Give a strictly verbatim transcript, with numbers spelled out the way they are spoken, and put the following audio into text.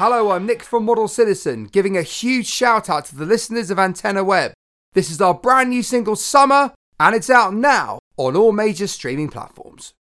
Hello, I'm Nick from Model Citizen, giving a huge shout out to the listeners of Antenna Web. This is our brand new single Summer, and it's out now on all major streaming platforms.